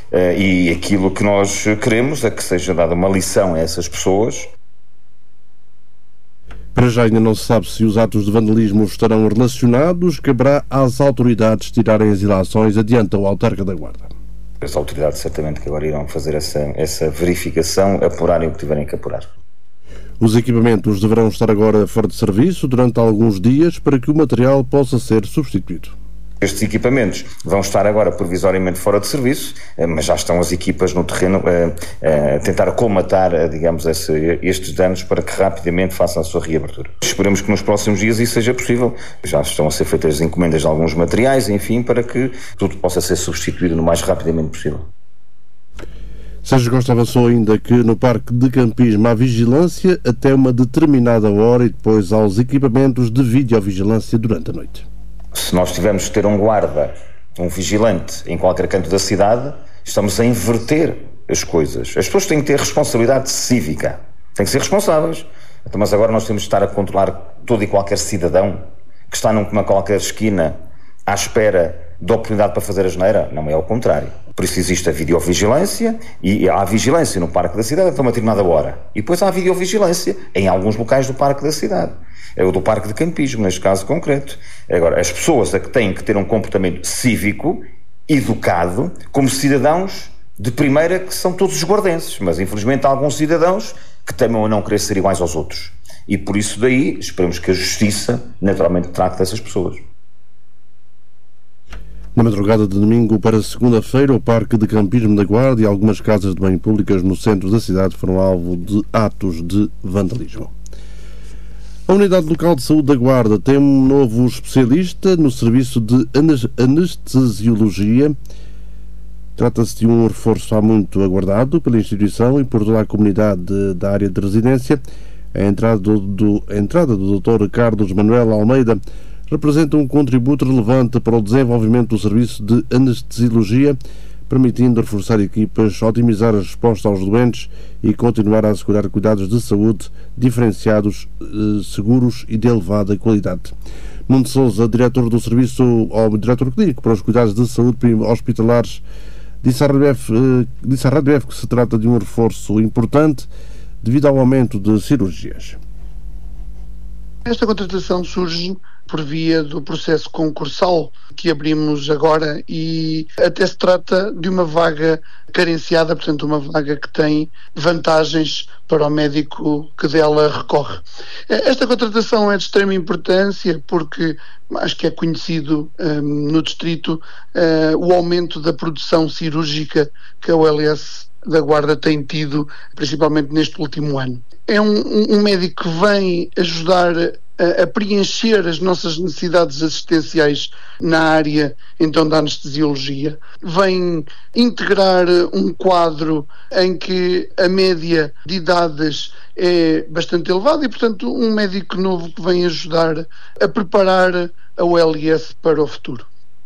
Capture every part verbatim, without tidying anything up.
e aquilo que nós queremos é que seja dada uma lição a essas pessoas. Para já ainda não se sabe se os atos de vandalismo estarão relacionados. Caberá às autoridades tirarem as ilações, adianta o autarca da Guarda. As autoridades certamente que agora irão fazer essa, essa verificação, apurarem o que tiverem que apurar. Os equipamentos deverão estar agora fora de serviço durante alguns dias para que o material possa ser substituído. Estes equipamentos vão estar agora provisoriamente fora de serviço, mas já estão as equipas no terreno a, a tentar colmatar, digamos, esse, estes danos para que rapidamente façam a sua reabertura. Esperemos que nos próximos dias isso seja possível. Já estão a ser feitas as encomendas de alguns materiais, enfim, para que tudo possa ser substituído no mais rapidamente possível. Sérgio Costa avançou ainda que no parque de campismo há vigilância até uma determinada hora e depois há os equipamentos de videovigilância durante a noite. Se nós tivermos que ter um guarda, um vigilante em qualquer canto da cidade, estamos a inverter as coisas. As pessoas têm que ter responsabilidade cívica, têm que ser responsáveis. Então, mas agora nós temos de estar a controlar todo e qualquer cidadão que está numa qualquer esquina à espera de oportunidade para fazer a asneira? Não é ao contrário. Por isso existe a videovigilância e há vigilância no parque da cidade até uma determinada hora. E depois há videovigilância em alguns locais do parque da cidade. É o do parque de campismo, neste caso concreto. Agora, as pessoas é que têm que ter um comportamento cívico, educado, como cidadãos de primeira que são todos os guardenses. Mas infelizmente há alguns cidadãos que temem a não querer ser iguais aos outros. E por isso daí esperemos que a justiça naturalmente trate dessas pessoas. Na madrugada de domingo para segunda-feira, o Parque de Campismo da Guarda e algumas casas de banho públicas no centro da cidade foram alvo de atos de vandalismo. A Unidade Local de Saúde da Guarda tem um novo especialista no serviço de anestesiologia. Trata-se de um reforço há muito aguardado pela instituição e por toda a comunidade da área de residência. A entrada do, do, a entrada do doutor Carlos Manuel Almeida representa um contributo relevante para o desenvolvimento do serviço de anestesiologia, permitindo reforçar equipas, otimizar a resposta aos doentes e continuar a assegurar cuidados de saúde diferenciados, seguros e de elevada qualidade. Nuno Sousa, diretor do Serviço, ou diretor clínico para os cuidados de saúde hospitalares, disse à Rádio F, disse à Rádio F que se trata de um reforço importante devido ao aumento de cirurgias. Esta contratação surge por via do processo concursal que abrimos agora e até se trata de uma vaga carenciada, portanto uma vaga que tem vantagens para o médico que dela recorre. Esta contratação é de extrema importância porque acho que é conhecido um, no distrito uh, o aumento da produção cirúrgica que a U L S da Guarda tem tido, principalmente neste último ano. É um, um médico que vem ajudar a, a preencher as nossas necessidades assistenciais na área, então, da anestesiologia. Vem integrar um quadro em que a média de idades é bastante elevada e, portanto, um médico novo que vem ajudar a preparar a U L S para o futuro.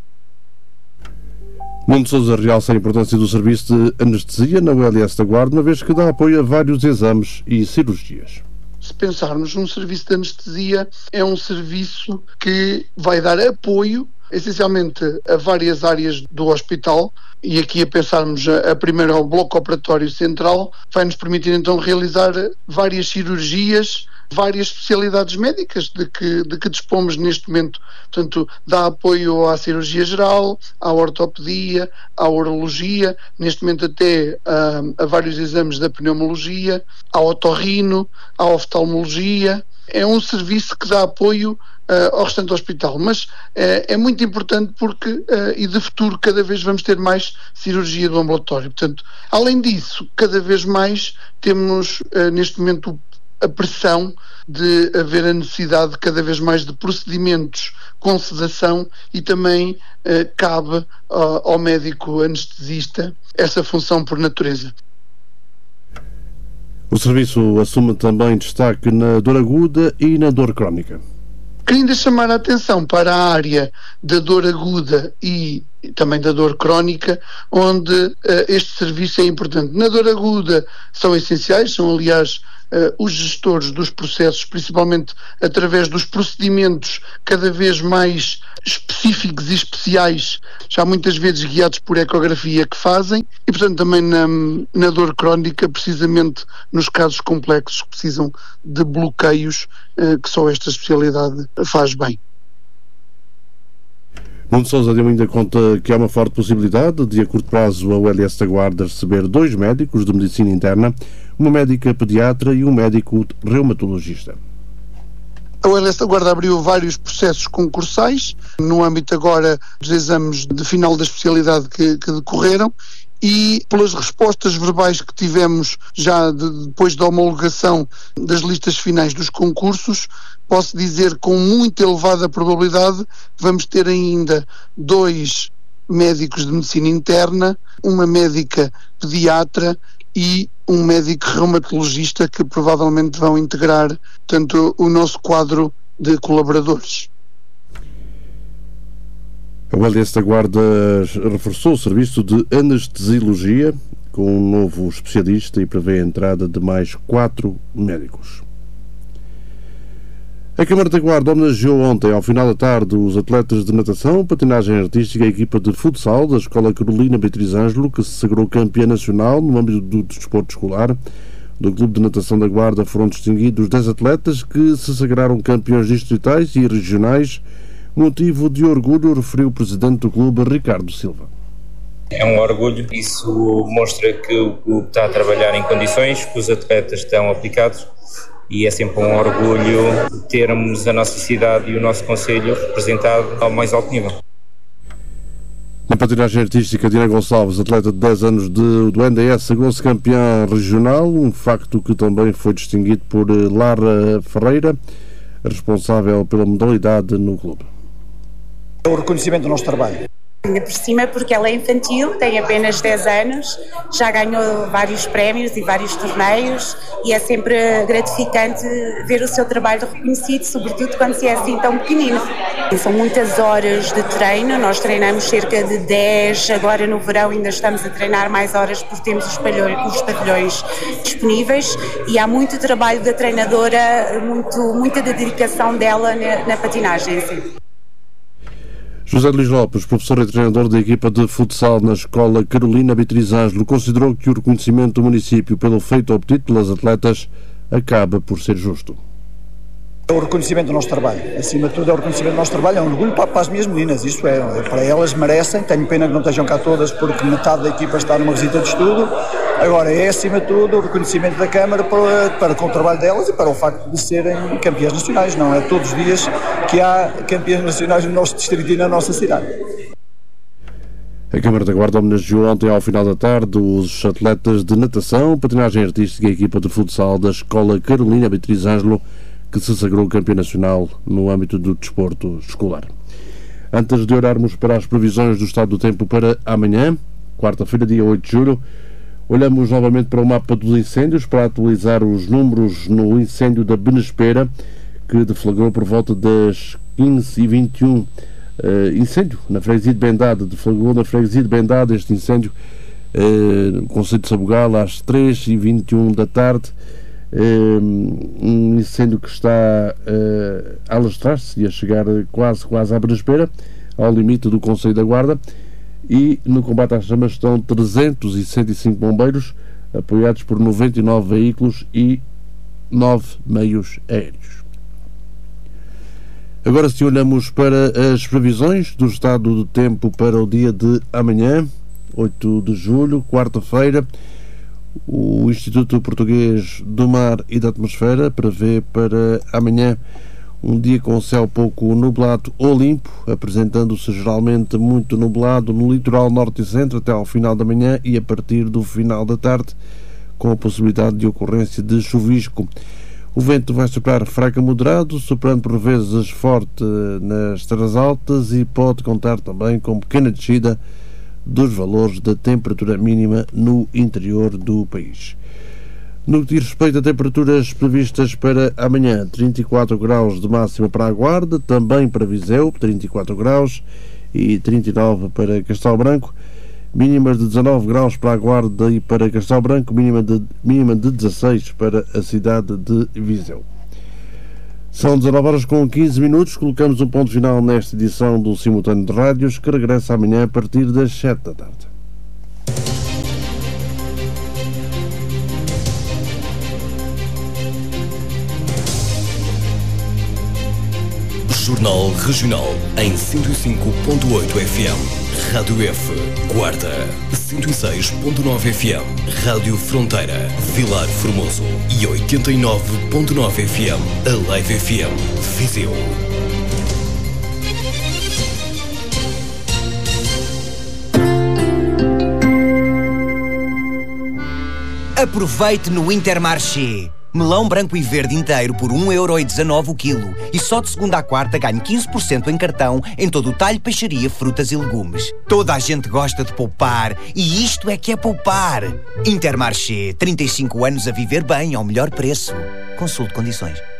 Nuno Sousa realça a importância do serviço de anestesia na U L S da Guarda, uma vez que dá apoio a vários exames e cirurgias. Se pensarmos num serviço de anestesia, é um serviço que vai dar apoio, essencialmente, a várias áreas do hospital, e aqui a pensarmos a, a primeira ao bloco operatório central, vai nos permitir então realizar várias cirurgias, várias especialidades médicas de que, de que dispomos neste momento. Portanto, dá apoio à cirurgia geral, à ortopedia, à urologia, neste momento até a, a vários exames da pneumologia, ao otorrino, à oftalmologia. É um serviço que dá apoio Uh, ao restante do hospital, mas uh, é muito importante porque, uh, e de futuro, cada vez vamos ter mais cirurgia do ambulatório. Portanto, além disso, cada vez mais temos uh, neste momento a pressão de haver a necessidade cada vez mais de procedimentos com sedação e também uh, cabe uh, ao médico anestesista essa função por natureza. O serviço assume também destaque na dor aguda e na dor crónica. Queria ainda chamar a atenção para a área da dor aguda e também da dor crónica, onde uh, este serviço é importante. Na dor aguda são essenciais, são aliás uh, os gestores dos processos, principalmente através dos procedimentos cada vez mais específicos e especiais, já muitas vezes guiados por ecografia, que fazem, e portanto também na, na dor crónica, precisamente nos casos complexos que precisam de bloqueios, uh, que só esta especialidade faz bem. Nuno Sousa deu ainda conta que há uma forte possibilidade de, a curto prazo, a U L S da Guarda receber dois médicos de medicina interna, uma médica pediatra e um médico reumatologista. A U L S da Guarda abriu vários processos concursais, no âmbito agora dos exames de final da especialidade que, que decorreram, e pelas respostas verbais que tivemos já de, depois da homologação das listas finais dos concursos, posso dizer com muito elevada probabilidade que vamos ter ainda dois médicos de medicina interna, uma médica pediatra e um médico reumatologista que provavelmente vão integrar tanto o nosso quadro de colaboradores. A U L S da Guarda reforçou o serviço de anestesiologia com um novo especialista e prevê a entrada de mais quatro médicos. A Câmara da Guarda homenageou ontem, ao final da tarde, os atletas de natação, patinagem artística e a equipa de futsal da Escola Carolina Beatriz Ângelo, que se sagrou campeã nacional no âmbito do desporto escolar. Do Clube de Natação da Guarda foram distinguidos dez atletas que se sagraram campeões distritais e regionais. Motivo de orgulho, referiu o presidente do clube, Ricardo Silva. É um orgulho, isso mostra que o clube está a trabalhar em condições, que os atletas estão aplicados, e é sempre um orgulho termos a nossa cidade e o nosso concelho representado ao mais alto nível. Na patinagem artística, Diana Gonçalves, atleta de dez anos de, do N D S, sagrou-se campeã regional, um facto que também foi distinguido por Lara Ferreira, responsável pela modalidade no clube. É o reconhecimento do nosso trabalho. Ainda por cima, porque ela é infantil, tem apenas dez anos, já ganhou vários prémios e vários torneios, e é sempre gratificante ver o seu trabalho reconhecido, sobretudo quando se é assim tão pequenino. São muitas horas de treino, nós treinamos cerca de dez, agora no verão ainda estamos a treinar mais horas porque temos os pavilhões, os pavilhões disponíveis, e há muito trabalho da treinadora, muito, muita dedicação dela na, na patinagem. Sim. José Luís Lopes, professor e treinador da equipa de futsal na Escola Carolina Beatriz Ângelo, considerou que o reconhecimento do município pelo feito obtido pelas atletas acaba por ser justo. É o reconhecimento do nosso trabalho. Acima de tudo, é o reconhecimento do nosso trabalho. É um orgulho para, para as minhas meninas, isso é. Para elas merecem. Tenho pena que não estejam cá todas, porque metade da equipa está numa visita de estudo. Agora, é acima de tudo o reconhecimento da Câmara para, para com o trabalho delas e para o facto de serem campeãs nacionais. Não é todos os dias que há campeãs nacionais no nosso distrito e na nossa cidade. A Câmara da Guarda homenageou ontem, ao final da tarde, os atletas de natação, patinagem artística e a equipa de futsal da Escola Carolina Beatriz Ângelo, que se sagrou campeão nacional no âmbito do desporto escolar. Antes de olharmos para as previsões do estado do tempo para amanhã, quarta-feira, dia oito de julho, olhamos novamente para o mapa dos incêndios para atualizar os números no incêndio da Benespera, que deflagrou por volta das quinze e vinte e um. Uh, incêndio na freguesia de Bendade, deflagrou na freguesia de Bendade este incêndio uh, no concelho de Sabugal às três e vinte e um da tarde. Um incêndio que está uh, a alastrar-se e a chegar quase, quase à Benespera, ao limite do Concelho da Guarda, e no combate às chamas estão trezentos e cento e cinco bombeiros, apoiados por noventa e nove veículos e nove meios aéreos. Agora, se olhamos para as previsões do estado do tempo para o dia de amanhã, oito de julho, quarta-feira, o Instituto Português do Mar e da Atmosfera prevê para amanhã um dia com céu pouco nublado ou limpo, apresentando-se geralmente muito nublado no litoral norte e centro até ao final da manhã e a partir do final da tarde, com a possibilidade de ocorrência de chuvisco. O vento vai soprar fraco a moderado, soprando por vezes forte nas terras altas, e pode contar também com pequena descida dos valores da temperatura mínima no interior do país. No que diz respeito a temperaturas previstas para amanhã, trinta e quatro graus de máxima para a Guarda, também para Viseu, trinta e quatro graus, e trinta e nove para Castelo Branco, mínimas de dezanove graus para a Guarda e para Castelo Branco, mínima de, mínima de dezasseis para a cidade de Viseu. São dezanove horas com quinze minutos, colocamos um ponto final nesta edição do Simultâneo de Rádios, que regressa amanhã a partir das sete da tarde. Jornal Regional em cento e cinco ponto oito F M. Rádio F, Guarda. cento e seis ponto nove F M. Rádio Fronteira, Vilar Formoso. E oitenta e nove ponto nove F M. A Live F M, Viseu. Aproveite no Intermarché. Melão branco e verde inteiro por um euro e dezanove o quilo. E só de segunda à quarta ganhe quinze por cento em cartão em todo o talho, peixaria, frutas e legumes. Toda a gente gosta de poupar e isto é que é poupar. Intermarché, trinta e cinco anos a viver bem ao melhor preço. Consulte condições.